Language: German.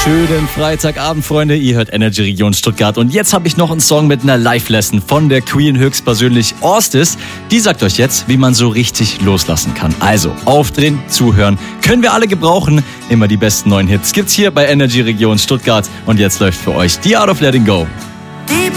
Schönen Freitagabend, Freunde. Ihr hört Energy Region Stuttgart. Und jetzt habe ich noch einen Song mit einer Live-Lesson von der Queen höchstpersönlich Orstis. Die sagt euch jetzt, wie man so richtig loslassen kann. Also aufdrehen, zuhören. Können wir alle gebrauchen. Immer die besten neuen Hits gibt's hier bei Energy Region Stuttgart. Und jetzt läuft für euch The Art of Letting Go.